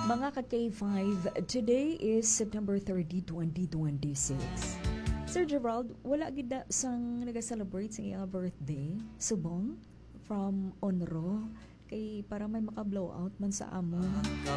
Mga ka-K5, today is September 30, 2026. Sir Gerald, wala gida sang nag-celebrate sa iyang birthday, subong from Onro, kay para may maka-blowout man sa amon.